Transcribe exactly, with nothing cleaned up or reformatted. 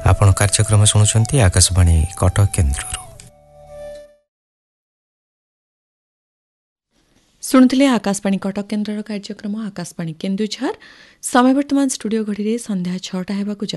आपण कार्यक्रम शुणुंट आकाशवाणी कटक केन्द्र शुणुले आकाशवाणी कटक केन्द्र कार्यक्रम आकाशवाणी केन्दुझर समय वर्तमान स्टूडियो घड़ी संध्या छटा होगा